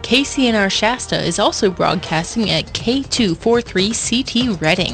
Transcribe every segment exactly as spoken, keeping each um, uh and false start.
K C N R Shasta is also broadcasting at K two forty-three C T Reading.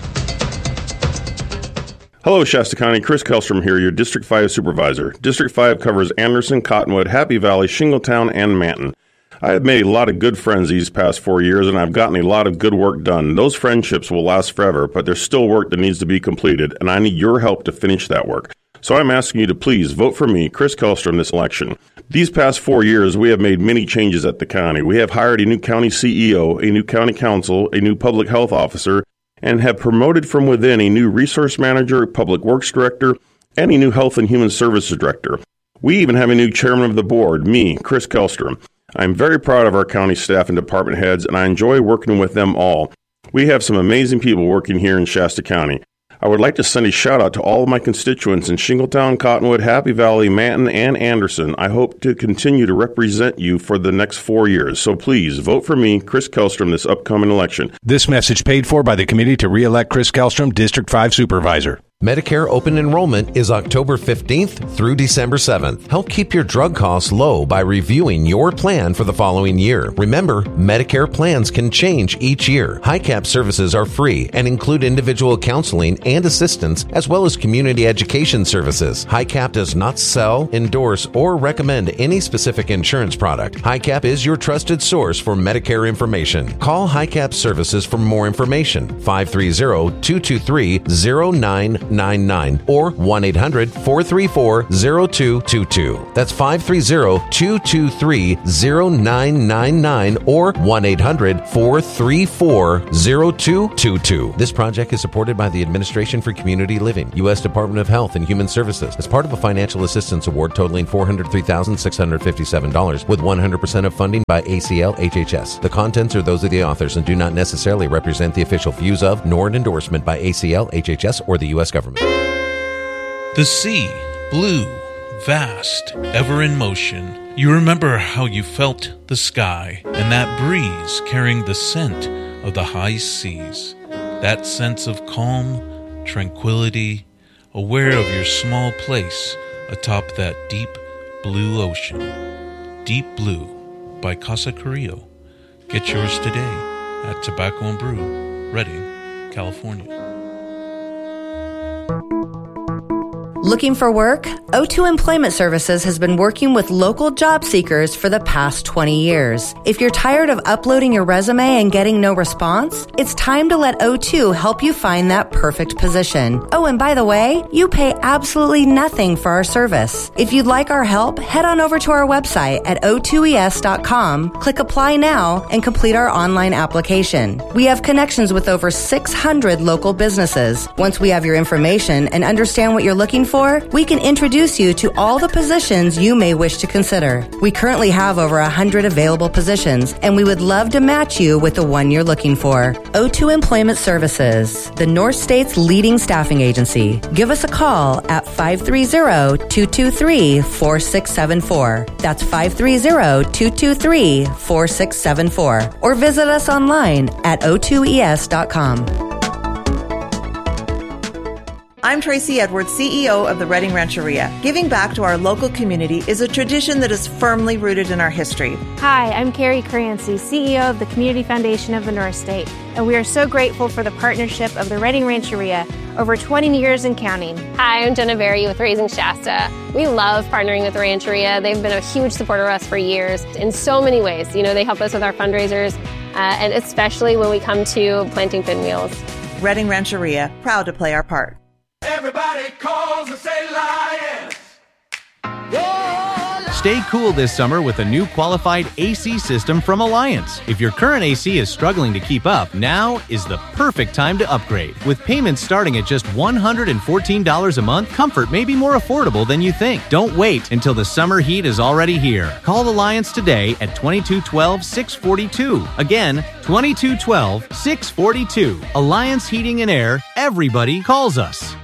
Hello, Shasta County. Chris Kellstrom here, your District five Supervisor. District five covers Anderson, Cottonwood, Happy Valley, Shingletown, and Manton. I have made a lot of good friends these past four years, and I've gotten a lot of good work done. Those friendships will last forever, but there's still work that needs to be completed, and I need your help to finish that work. So I'm asking you to please vote for me, Chris Kellstrom, this election. These past four years, we have made many changes at the county. We have hired a new county C E O, a new county council, a new public health officer, and have promoted from within a new resource manager, public works director, and a new health and human services director. We even have a new chairman of the board, me, Chris Kellstrom. I'm very proud of our county staff and department heads, and I enjoy working with them all. We have some amazing people working here in Shasta County. I would like to send a shout out to all of my constituents in Shingletown, Cottonwood, Happy Valley, Manton, and Anderson. I hope to continue to represent you for the next four years. So please vote for me, Chris Kellstrom, this upcoming election. This message paid for by the committee to re-elect Chris Kellstrom, District five Supervisor. Medicare open enrollment is October fifteenth through December seventh. Help keep your drug costs low by reviewing your plan for the following year. Remember, Medicare plans can change each year. HICAP services are free and include individual counseling and assistance as well as community education services. HICAP does not sell, endorse, or recommend any specific insurance product. HICAP is your trusted source for Medicare information. Call HICAP services for more information. five three zero, two two three, zero nine nine nine or one eight hundred, four three four, zero two two two. That's five three zero, two two three, zero nine nine nine or one eight hundred, four three four, zero two two two. This project is supported by the Administration for Community Living, U S Department of Health and Human Services, as part of a financial assistance award totaling four hundred three thousand six hundred fifty-seven dollars with one hundred percent of funding by A C L H H S. The contents are those of the authors and do not necessarily represent the official views of nor an endorsement by A C L H H S or the U S government. The sea, blue, vast, ever in motion. You remember how you felt the sky and that breeze carrying the scent of the high seas. That sense of calm, tranquility, aware of your small place atop that deep blue ocean. Deep Blue by Casa Carrillo. Get yours today at Tobacco and Brew, Redding, California. Looking for work? O two Employment Services has been working with local job seekers for the past twenty years. If you're tired of uploading your resume and getting no response, it's time to let O two help you find that perfect position. Oh, and by the way, you pay absolutely nothing for our service. If you'd like our help, head on over to our website at O two E S dot com, click Apply Now, and complete our online application. We have connections with over six hundred local businesses. Once we have your information and understand what you're looking for, we can introduce you to all the positions you may wish to consider. We currently have over one hundred available positions, and we would love to match you with the one you're looking for. O two Employment Services, the North State's leading staffing agency. Give us a call at five three zero, two two three, four six seven four. That's five three zero, two two three, four six seven four. Or visit us online at O two E S dot com. I'm Tracy Edwards, C E O of the Redding Rancheria. Giving back to our local community is a tradition that is firmly rooted in our history. Hi, I'm Carrie Crancy, C E O of the Community Foundation of the North State, and we are so grateful for the partnership of the Redding Rancheria over twenty years and counting. Hi, I'm Jenna Berry with Raising Shasta. We love partnering with the Rancheria. They've been a huge supporter of us for years in so many ways. You know, they help us with our fundraisers, uh, and especially when we come to planting pinwheels. Redding Rancheria, proud to play our part. Everybody calls and say Lions. Stay cool this summer with a new qualified A C system from Alliance. If your current A C is struggling to keep up, now is the perfect time to upgrade. With payments starting at just one hundred fourteen dollars a month, comfort may be more affordable than you think. Don't wait until the summer heat is already here. Call Alliance today at twenty-two twelve, six forty-two. Again, twenty-two twelve, six forty-two. Alliance Heating and Air. Everybody calls us.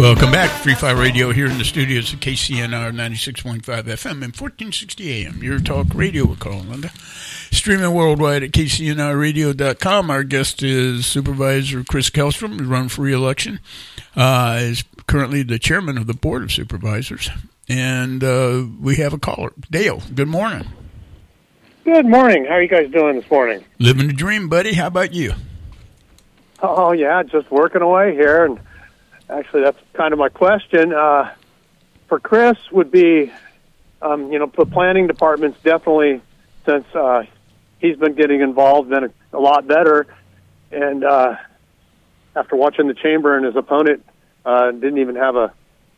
Welcome back. Free Fire Radio here in the studios of K C N R ninety-six point five F M and fourteen sixty A M. Your talk radio, we're calling Linda. Streaming worldwide at K C N R radio dot com. Our guest is Supervisor Chris Kellstrom, who run for re-election. Uh, is currently the chairman of the Board of Supervisors. And uh, we have a caller. Dale, good morning. Good morning. How are you guys doing this morning? Living the dream, buddy. How about you? Oh, yeah, just working away here. And actually, that's kind of my question. Uh, for Chris would be, um, you know, the planning department's definitely, since uh, he's been getting involved, been a, a lot better. And uh, after watching the chamber and his opponent uh, didn't even have a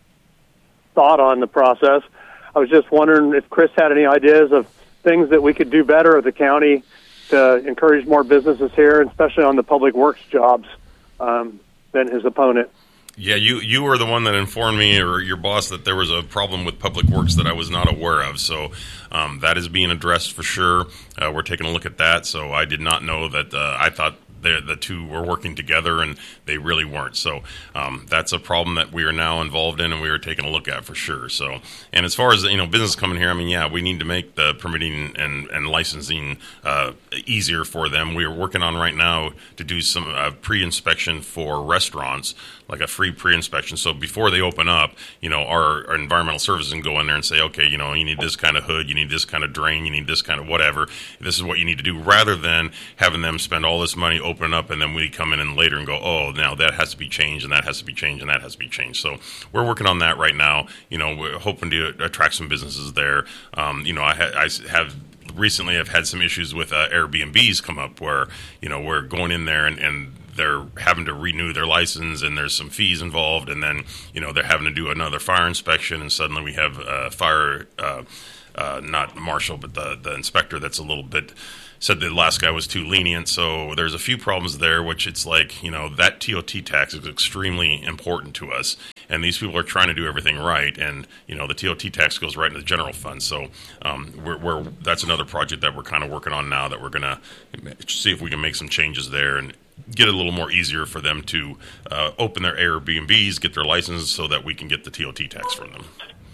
thought on the process, I was just wondering if Chris had any ideas of things that we could do better at the county to encourage more businesses here, especially on the public works jobs, um, than his opponent. Yeah, you you were the one that informed me, or your boss, that there was a problem with public works that I was not aware of. So um, that is being addressed for sure. Uh, we're taking a look at that. So I did not know that. Uh, I thought the the two were working together, and they really weren't. So um, that's a problem that we are now involved in, and we are taking a look at for sure. So, and as far as, you know, business coming here, I mean, yeah, we need to make the permitting and and licensing uh, easier for them. We are working on right now to do some uh, pre-inspection for restaurants, like a free pre-inspection. So before they open up, you know, our, our environmental services can go in there and say, okay, you know, you need this kind of hood, you need this kind of drain, you need this kind of whatever. This is what you need to do, rather than having them spend all this money opening up, and then we come in and later and go, oh, now that has to be changed, and that has to be changed, and that has to be changed. So we're working on that right now. You know, we're hoping to attract some businesses there. Um, you know, I, ha- I have recently I've had some issues with uh, Airbnbs come up where, you know, we're going in there and, and they're having to renew their license, and there's some fees involved, and then, you know, they're having to do another fire inspection, and suddenly we have uh, fire, uh, uh, not marshal, but the, the inspector that's a little bit, said the last guy was too lenient. So there's a few problems there, which it's like, you know, that T O T tax is extremely important to us, and these people are trying to do everything right, and, you know, the T O T tax goes right into the general fund. So um, we're, we're that's another project that we're kind of working on now, that we're going to see if we can make some changes there and get it a little more easier for them to uh, open their Airbnbs, get their licenses, so that we can get the T O T tax from them.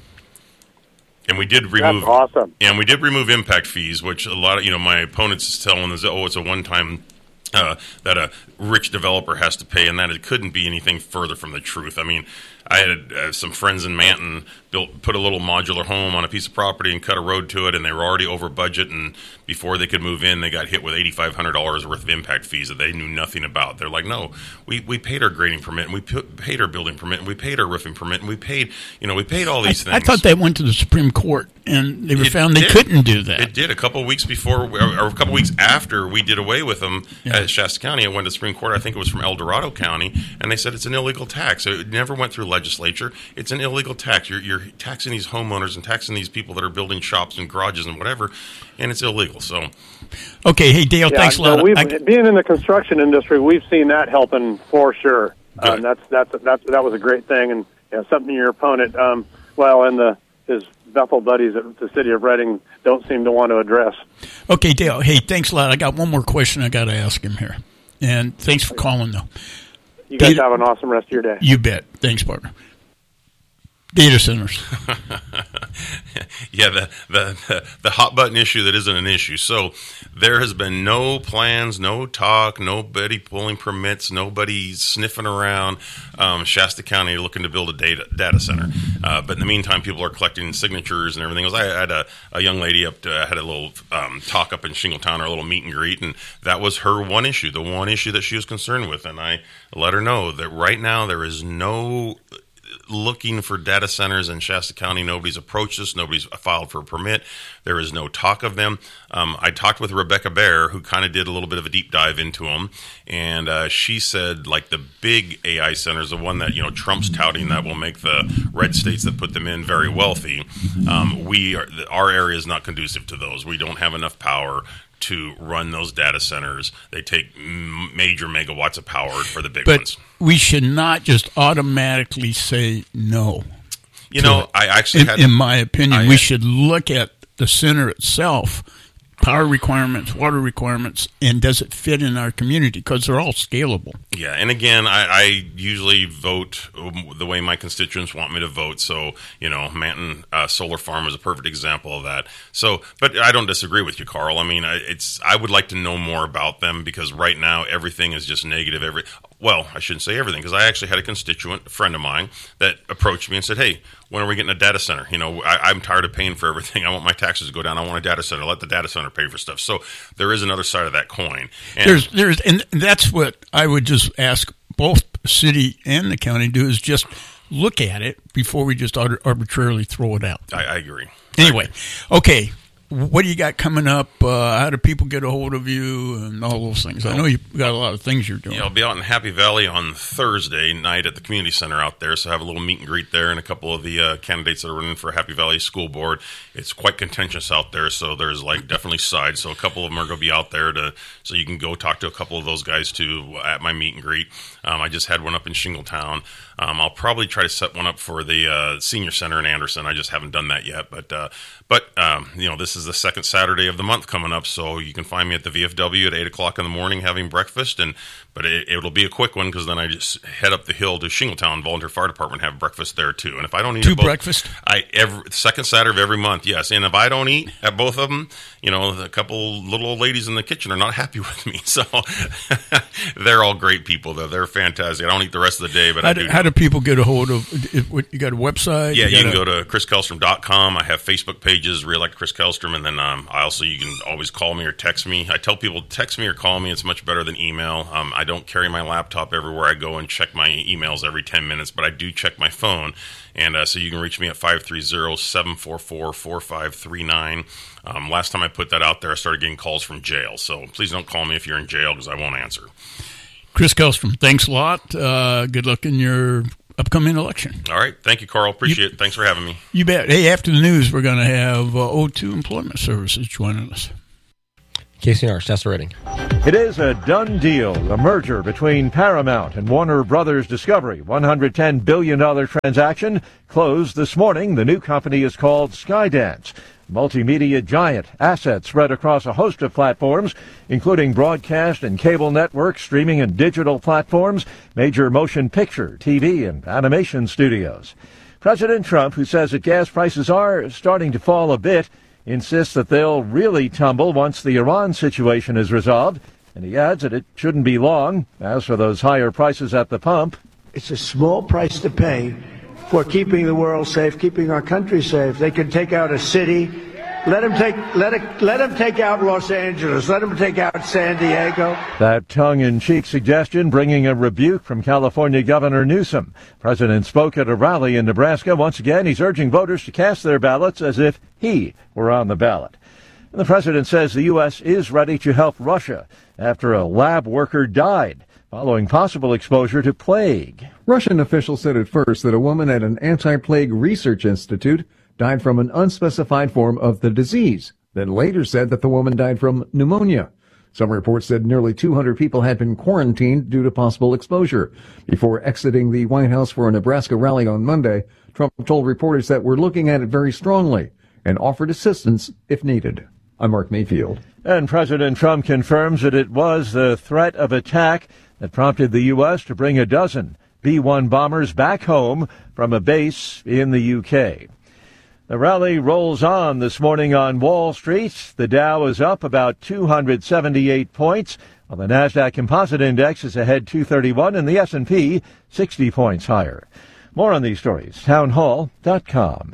And we did remove, That's awesome. And we did remove impact fees, which a lot of, you know, my opponents is telling us, oh, it's a one-time uh, that a rich developer has to pay, and that it couldn't be anything further from the truth. I mean, I had uh, some friends in Manton built, put a little modular home on a piece of property and cut a road to it, and they were already over budget, and before they could move in, they got hit with eight thousand five hundred dollars worth of impact fees that they knew nothing about. They're like, no, we, we paid our grading permit, and we p- paid our building permit, and we paid our roofing permit, and we paid, you know, we paid all these I, things. I thought that went to the Supreme Court, and they were It found they did. couldn't do that. It did. A couple of weeks before, or a couple of weeks after we did away with them Yeah. at Shasta County, it went to the Supreme Court. I think it was from El Dorado County, and they said it's an illegal tax. It never went through legislature. It's an illegal tax. You're, you're taxing these homeowners and taxing these people that are building shops and garages and whatever, and it's illegal. So, okay, hey, Dale, Yeah, thanks a no, lot. we've, I- being in the construction industry, we've seen that helping for sure. Um, that's that's that's that was a great thing, and you know, something your opponent, um, well, and the his Bethel buddies at the city of Reading don't seem to want to address. Okay, Dale, hey, thanks a lot. I got one more question I got to ask him here. And thanks for calling, though. You guys Data- have an awesome rest of your day. You bet. Thanks, partner. Data centers. yeah, the, the the the hot button issue that isn't an issue. So there has been no plans, no talk, nobody pulling permits, nobody sniffing around um, Shasta County looking to build a data data center. Uh, but in the meantime, people are collecting signatures and everything else. I had a, a young lady up to, had a little um, talk up in Shingletown, or a little meet and greet, and that was her one issue, the one issue that she was concerned with. And I let her know that right now there is no looking for data centers in Shasta County. Nobody's approached us. Nobody's filed for a permit. There is no talk of them. Um, I talked with Rebecca Bear, who kind of did a little bit of a deep dive into them, and uh, she said, like, the big A I centers, the one that, you know, Trump's touting that will make the red states that put them in very wealthy, um, we are, our area is not conducive to those. We don't have enough power to run those data centers. They take m- major megawatts of power for the big But ones. we should not just automatically say no. You know, I actually in, had... in my opinion, I we had- should look at the center itself power requirements, water requirements, and does it fit in our community? Because they're all scalable. Yeah, and again, I, I usually vote the way my constituents want me to vote. So, you know, Manton uh, Solar Farm is a perfect example of that. So, but I don't disagree with you, Carl. I mean, it's I would like to know more about them because right now everything is just negative. Every well, I shouldn't say everything because I actually had a constituent, a friend of mine, that approached me and said, "Hey, when are we getting a data center? You know, I, I'm tired of paying for everything. I want my taxes to go down. I want a data center. Let the data center pay for stuff." So there is another side of that coin. And there's, there's, and that's what I would just ask both city and the county to do is just look at it before we just arbitrarily throw it out. I, I agree. Anyway, okay. What do you got coming up? Uh, how do people get a hold of you and all those things? I know you've got a lot of things you're doing. Yeah, I'll be out in Happy Valley on Thursday night at the community center out there, so I have a little meet and greet there and a couple of the uh, candidates that are running for Happy Valley School Board. It's quite contentious out there, so there's like definitely sides. So a couple of them are going to be out there to, so you can go talk to a couple of those guys too at my meet and greet. Um, I just had one up in Shingletown. Um, I'll probably try to set one up for the uh, senior center in Anderson. I just haven't done that yet, but uh, but um, you know, this is the second Saturday of the month coming up, so you can find me at the V F W at eight o'clock in the morning having breakfast. And but it, it'll be a quick one because then I just head up the hill to Shingletown Volunteer Fire Department and have breakfast there too. And if I don't eat two at both, breakfast, I every second Saturday of every month, yes. And if I don't eat at both of them, you know, a couple little old ladies in the kitchen are not happy with me. So they're all great people though. They're fantastic. I don't eat the rest of the day, but how I do. do. How do people get a hold of? You got a website? Yeah, you, you can a, go to chris kellstrom dot com. I have Facebook pages, Reelect Chris Kellstrom, and then um, I also you can always call me or text me. I tell people text me or call me. It's much better than email. Um, I don't carry my laptop everywhere I go and check my emails every ten minutes, but I do check my phone. And uh, so you can reach me at five three zero, seven four four, four five three nine. Um, last time I put that out there, I started getting calls from jail. So please don't call me if you're in jail because I won't answer. Chris Kellstrom, thanks a lot. Uh, good luck in your upcoming election. All right. Thank you, Carl. Appreciate you, it. Thanks for having me. You bet. Hey, after the news, we're going to have uh, O two Employment Services joining us. K C N R, Shasta Redding. It is a done deal. The merger between Paramount and Warner Brothers Discovery, one hundred ten billion dollars transaction, closed this morning. The new company is called Skydance. Multimedia giant, assets spread across a host of platforms, including broadcast and cable networks, streaming and digital platforms, major motion picture, T V, and animation studios. President Trump, who says that gas prices are starting to fall a bit, insists that they'll really tumble once the Iran situation is resolved, and he adds that it shouldn't be long. As for those higher prices at the pump, it's a small price to pay for keeping the world safe, keeping our country safe. They can take out a city. Let them take let it, let them take out Los Angeles. Let them take out San Diego. That tongue-in-cheek suggestion bringing a rebuke from California Governor Newsom. President spoke at a rally in Nebraska. Once again, he's urging voters to cast their ballots as if he were on the ballot. And the president says the U S is ready to help Russia after a lab worker died following possible exposure to plague. Russian officials said at first that a woman at an anti-plague research institute died from an unspecified form of the disease, then later said that the woman died from pneumonia. Some reports said nearly two hundred people had been quarantined due to possible exposure. Before exiting the White House for a Nebraska rally on Monday, Trump told reporters that we're looking at it very strongly and offered assistance if needed. I'm Mark Mayfield. And President Trump confirms that it was the threat of attack that prompted the U S to bring a dozen B one bombers back home from a base in the U K. The rally rolls on this morning on Wall Street. The Dow is up about two hundred seventy-eight points, while the NASDAQ Composite Index is ahead two thirty-one and the S and P sixty points higher. More on these stories, townhall dot com.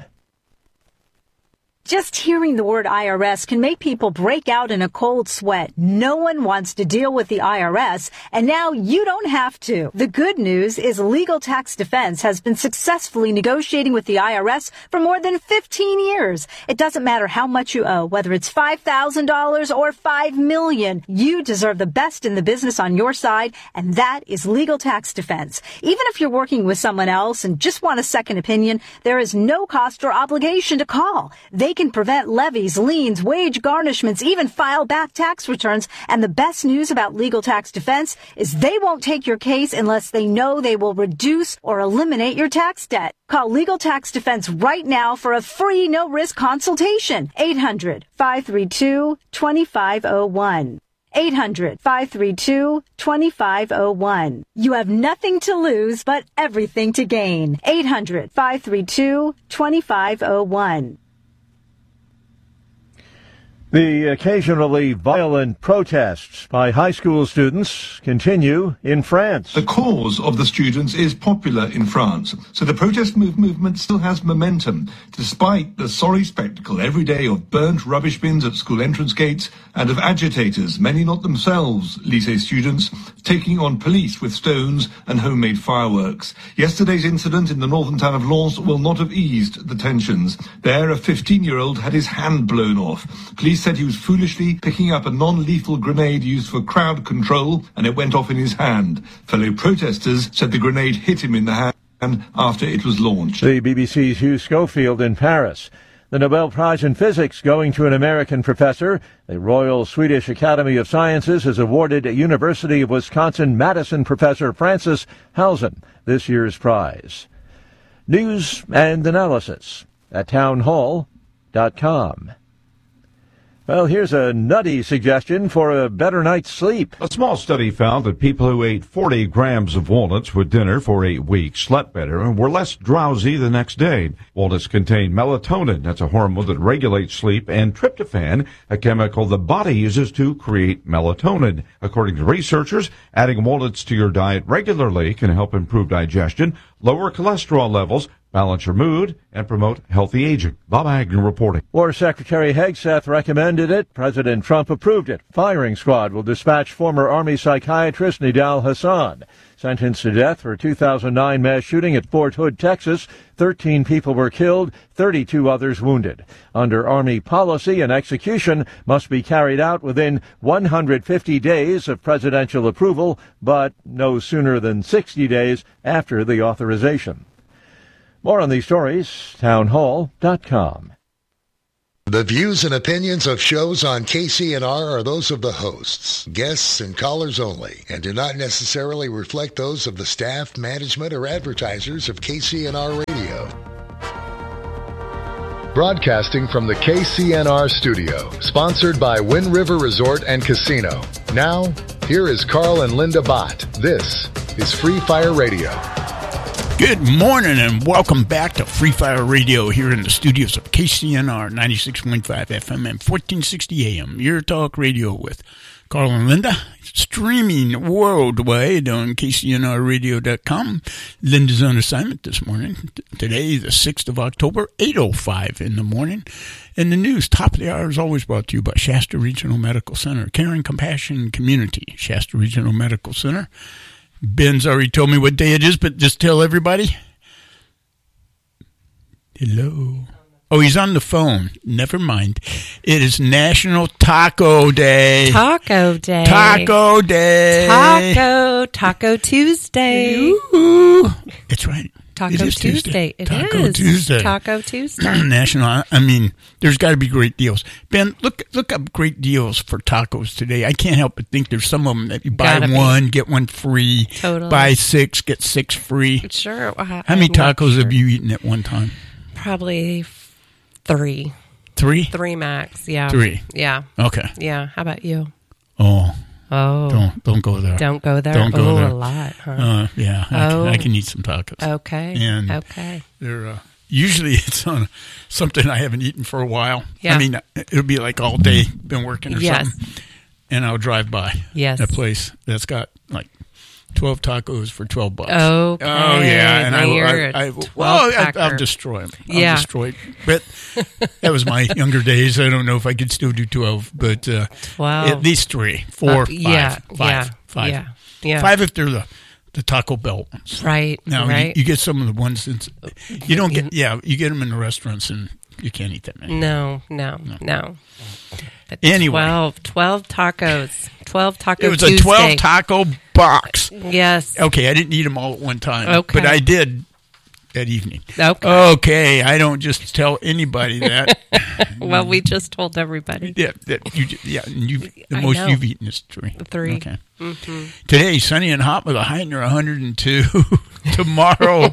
Just hearing the word I R S can make people break out in a cold sweat. No one wants to deal with the I R S, and now you don't have to. The good news is Legal Tax Defense has been successfully negotiating with the I R S for more than fifteen years. It doesn't matter how much you owe, whether it's five thousand dollars or five million dollars. You deserve the best in the business on your side, and that is Legal Tax Defense. Even if you're working with someone else and just want a second opinion, there is no cost or obligation to call. They can prevent levies, liens, wage garnishments, even file back tax returns. And the best news about Legal Tax Defense is they won't take your case unless they know they will reduce or eliminate your tax debt. Call Legal Tax Defense right now for a free no-risk consultation. eight hundred, five three two, two five zero one. eight hundred, five three two, two five zero one. You have nothing to lose but everything to gain. eight hundred, five three two, two five zero one. The occasionally violent protests by high school students continue in France. The cause of the students is popular in France, so the protest move movement still has momentum, despite the sorry spectacle every day of burnt rubbish bins at school entrance gates and of agitators, many not themselves lycée students, taking on police with stones and homemade fireworks. Yesterday's incident in the northern town of Lens will not have eased the tensions. There, a fifteen-year-old had his hand blown off. Police said he was foolishly picking up a non-lethal grenade used for crowd control, and it went off in his hand. Fellow protesters said the grenade hit him in the hand after it was launched. The B B C's Hugh Schofield in Paris. The Nobel Prize in Physics going to an American professor. The Royal Swedish Academy of Sciences has awarded University of Wisconsin-Madison professor Francis Halzen this year's prize. News and analysis at town hall dot com. Well, here's a nutty suggestion for a better night's sleep. A small study found that people who ate forty grams of walnuts with dinner for eight weeks slept better and were less drowsy the next day. Walnuts contain melatonin, that's a hormone that regulates sleep, and tryptophan, a chemical the body uses to create melatonin. According to researchers, adding walnuts to your diet regularly can help improve digestion, lower cholesterol levels, balance your mood, and promote healthy aging. Bob Agnew reporting. War Secretary Hegseth recommended it. President Trump approved it. Firing squad will dispatch former Army psychiatrist Nidal Hassan. Sentenced to death for a two thousand nine mass shooting at Fort Hood, Texas. thirteen people were killed, thirty-two others wounded. Under Army policy, an execution must be carried out within one hundred fifty days of presidential approval, but no sooner than sixty days after the authorization. More on these stories, town hall dot com. The views and opinions of shows on K C N R are those of the hosts, guests, and callers only, and do not necessarily reflect those of the staff, management, or advertisers of K C N R Radio. Broadcasting from the K C N R studio, sponsored by Wind River Resort and Casino. Now, here is Carl and Linda Bott. This is Free Fire Radio. Good morning and welcome back to Free Fire Radio here in the studios of K C N R ninety-six point five F M and fourteen sixty A M. Your talk radio with Carl and Linda, streaming worldwide on K C N R radio dot com. Linda's on assignment this morning. Today, the sixth of October, eight oh five in the morning. And the news, top of the hour, is always brought to you by Shasta Regional Medical Center. Caring, compassion, community. Shasta Regional Medical Center. Ben's already told me what day it is, but just tell everybody. Hello. Oh, he's on the phone. Never mind. It is National Taco Day. Taco Day. Taco Day. Taco. Taco Tuesday. Ooh. It's right. Taco it is Tuesday. Tuesday. It Taco is. Tuesday. Taco Tuesday. National. I mean, there's got to be great deals. Ben, look look up great deals for tacos today. I can't help but think there's some of them that you buy Gotta one, be. get one free. Totally. Buy six, get six free. Sure. I, How many I'm not tacos sure. have you eaten at one time? Probably f- three. Three? Three max. Yeah. Three. Yeah. Okay. Yeah. How about you? Oh. Oh. Don't don't go there. Don't go there. Don't go oh, there. a lot, huh? Uh, yeah. I, Oh. can, I can eat some tacos. Okay. And Okay. they're uh, usually it's on something I haven't eaten for a while. Yeah. I mean, it'll be like all day been working or Yes. something, and I'll drive by Yes. a place that's got like twelve tacos for twelve bucks. Okay. Oh yeah, and I, Now will- you're I, I, a well, I, twelve-packer. I'll destroy them. I'll Yeah. destroy it. But that was my younger days. I don't know if I could still do twelve, but uh, Twelve. at least three, four, Uh, five, yeah, five, yeah, five. yeah, yeah. Five if they're the the Taco Bell ones. Right. Now you- right. you, get some of the ones that you don't get. Yeah, you get them in the restaurants, and you can't eat that many. No, no, no. But Anyway. twelve, twelve tacos. twelve Taco It was a Tuesday. twelve taco box. Yes. Okay, I didn't eat them all at one time. Okay. But I did that evening. Okay. Okay, I don't just tell anybody that. Well, we just told everybody. Yeah, that you, yeah, and you, the I most know. you've eaten is three. Three. Okay. Mm-hmm. Today, sunny and hot with a high near one hundred two. Tomorrow,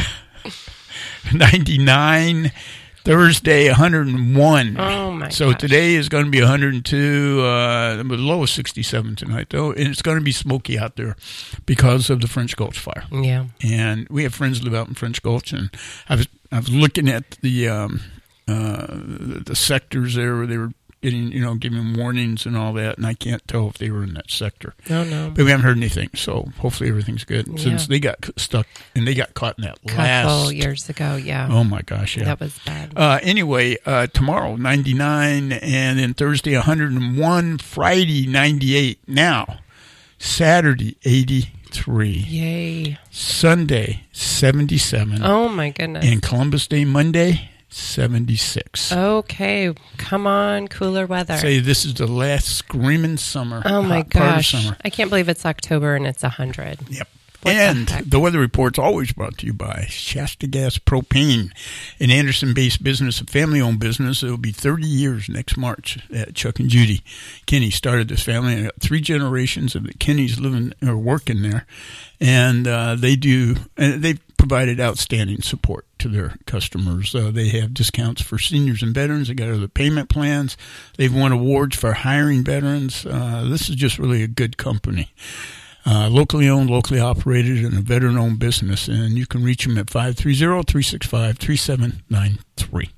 ninety-nine. Thursday, one hundred one. Oh, my So gosh. today is going to be one hundred two. Uh, the low is sixty-seven tonight, though. And it's going to be smoky out there because of the French Gulch fire. Yeah. And we have friends live out in French Gulch. And I was I was looking at the um, uh, the sectors there where they were getting, you know, giving warnings and all that. And I can't tell if they were in that sector. No, no. But we haven't heard anything. So hopefully everything's good. Yeah. Since they got stuck and they got caught in that Couple last years ago, yeah. Oh, my gosh, yeah. That was bad. Uh, anyway, uh, tomorrow, ninety-nine, and then Thursday, one hundred one, Friday, ninety-eight. Now, Saturday, eighty-three. Yay. Sunday, seventy-seven. Oh, my goodness. And Columbus Day, Monday, seventy-six. Okay. Come on, cooler weather. Say this is the last screaming summer. Oh, my hot part of gosh. summer. I can't believe it's October and it's one hundred. Yep. What and the heck? the weather report's always brought to you by Shasta Gas Propane, an Anderson-based business, a family-owned business. It will be thirty years next March that Chuck and Judy Kinney started this family. And I got three generations of the Kinneys living or working there, and uh, they do. And they've provided outstanding support to their customers. Uh, they have discounts for seniors and veterans. They got other payment plans. They've won awards for hiring veterans. Uh, this is just really a good company. Uh, locally owned, locally operated, and a veteran-owned business. And you can reach them at five three zero, three six five, three seven nine three.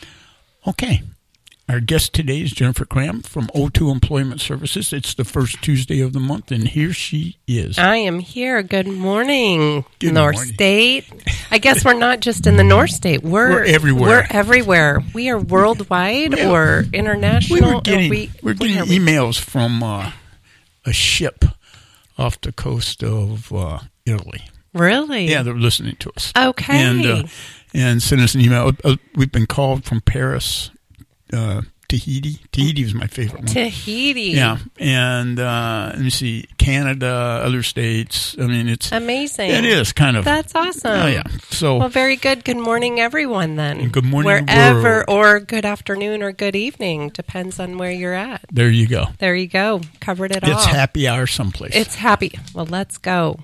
Okay. Our guest today is Jennifer Cram from O two Employment Services. It's the first Tuesday of the month, and here she is. I am here. Good morning, Good North morning. State. I guess we're not just in the North State. We're, We're everywhere. We're everywhere. We are worldwide Yeah. or international. We were getting, or we, we're getting where are we? emails from uh, a ship off the coast of uh, Italy. Really? Yeah, they're listening to us. Okay. And uh, and send us an email. Uh, we've been called from Paris, uh, Tahiti. Tahiti was my favorite one. Tahiti. Yeah, and uh, let me see, Canada, other states. I mean, it's Amazing. It is kind of. That's awesome. Oh yeah. So well, very good. Good morning, everyone. Then Good morning, wherever, world. or good afternoon, or good evening, depends on where you're at. there you go. There you go. Covered it all. It's happy hour someplace. It's happy. Well, let's go.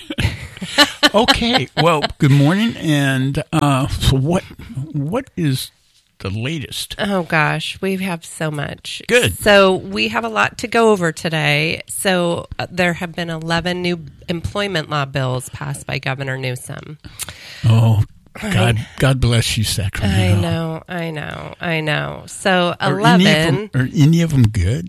Okay. Well, good morning. And uh, so, what what is the latest? Oh gosh, we have so much. Good. So we have a lot to go over today. So uh, there have been eleven new employment law bills passed by Governor Newsom. Oh, God! God bless you, Sacramento. I know, I know, I know. So Are eleven. Any of them, are any of them good?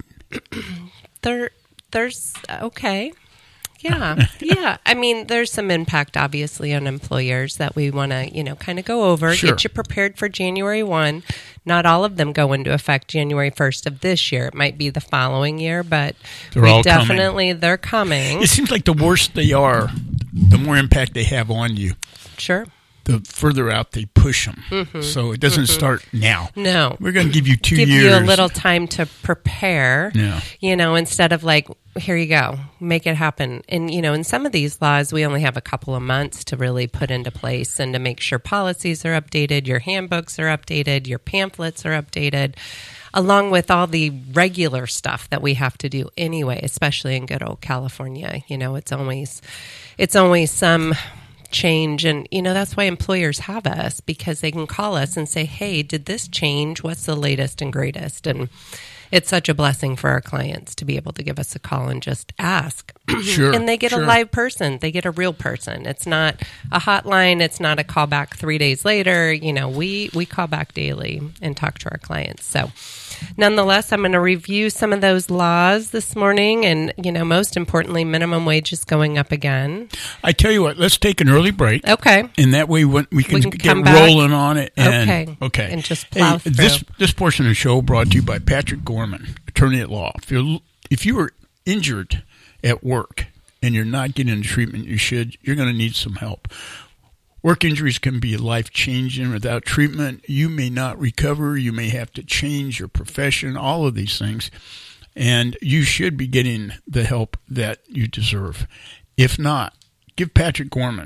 There, there's okay. Yeah, yeah. I mean, there's some impact, obviously, on employers that we want to, you know, kind of go over, Sure. get you prepared for January first. Not all of them go into effect January first of this year. It might be the following year, but They're we all coming. definitely, they're coming. It seems like the worse they are, the more impact they have on you. Sure. The further out they push them. Mhm. So it doesn't Mhm. start now. No. We're going to give you two Give years. you a little time to prepare, Yeah. you know, instead of like, here you go, make it happen. And, you know, in some of these laws, we only have a couple of months to really put into place and to make sure policies are updated, your handbooks are updated, your pamphlets are updated, along with all the regular stuff that we have to do anyway, especially in good old California. You know, it's always, it's always some change. And, you know, that's why employers have us, because they can call us and say, hey, did this change? What's the latest and greatest? And it's such a blessing for our clients to be able to give us a call and just ask. Sure, And they get sure. a live person. They get a real person. It's not a hotline. It's not a call back three days later. You know, we, we call back daily and talk to our clients. So nonetheless, I'm going to review some of those laws this morning. And, you know, most importantly, minimum wage is going up again. I tell you what, let's take an early break. Okay. And that way we, we can, We can get come back. rolling on it. And, Okay. Okay. And just plow hey, This, through. this portion of the show brought to you by Patrick Gorman, attorney at law. If you're, if you are injured at work and you're not getting the treatment you should, you're going to need some help. Work injuries can be life-changing. Without treatment, you may not recover. You may have to change your profession, all of these things. And you should be getting the help that you deserve. If not, give Patrick Gorman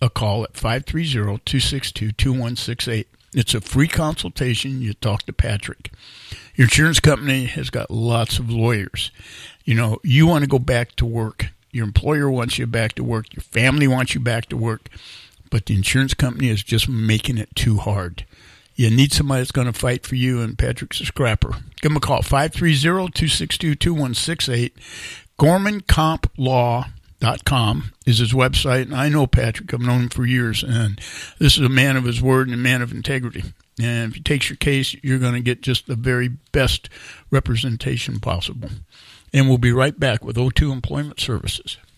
a call at five three zero, two six two, two one six eight. It's a free consultation. You talk to Patrick. Your insurance company has got lots of lawyers. You know, you want to go back to work. Your employer wants you back to work. Your family wants you back to work. But the insurance company is just making it too hard. You need somebody that's going to fight for you, and Patrick's a scrapper. Give him a call, five three zero, two six two, two one six eight. Gorman Comp Law dot com is his website, and I know Patrick. I've known him for years, and this is a man of his word and a man of integrity. And if he takes your case, you're going to get just the very best representation possible. And we'll be right back with O two Employment Services.